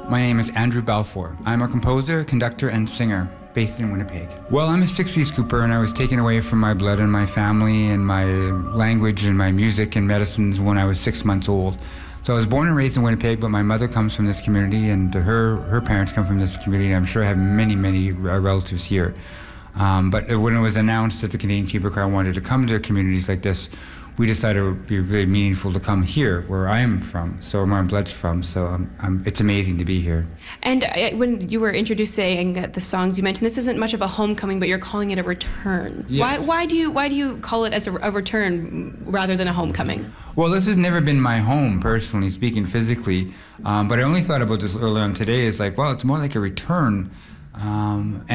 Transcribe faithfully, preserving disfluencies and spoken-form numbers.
My name is Andrew Balfour. I'm a composer, conductor, and singer based in Winnipeg. Well, I'm a sixties Cooper, and I was taken away from my blood and my family and my language and my music and medicines when I was six months old. So I was born and raised in Winnipeg, but my mother comes from this community, and her, her parents come from this community, and I'm sure I have many, many uh, relatives here. Um, but when it was announced that the Canadian Chamber Choir wanted to come to communities like this, we decided it would be really meaningful to come here, where I am from, so where my blood's from. So um, um, it's amazing to be here. And uh, when you were introducing the songs, you mentioned this isn't much of a homecoming, but you're calling it a return. Yes. Why, why do you why do you call it as a, a return rather than a homecoming? Well, this has never been my home, personally speaking, physically. Um, but I only thought about this earlier on today. It's like, well, it's more like a return. Um,